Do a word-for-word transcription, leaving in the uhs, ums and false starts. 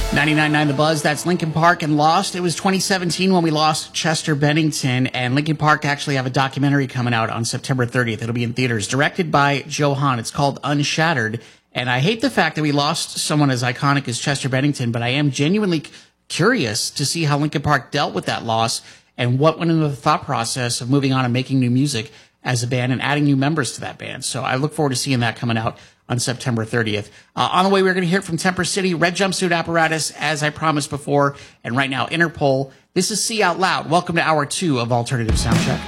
ninety-nine point nine The Buzz, that's Linkin Park and Lost. It was twenty seventeen when we lost Chester Bennington, and Linkin Park actually have a documentary coming out on September thirtieth. It'll be in theaters, directed by Joe Hahn. It's called Unshattered, and I hate the fact that we lost someone as iconic as Chester Bennington, but I am genuinely curious to see how Linkin Park dealt with that loss and what went into the thought process of moving on and making new music as a band and adding new members to that band. So I look forward to seeing that coming out on September thirtieth. Uh, on the way, we're going to hear from Temper City, Red Jumpsuit Apparatus, as I promised before, and right now, Interpol. This is See Out Loud. Welcome to hour two of Alternative Soundcheck.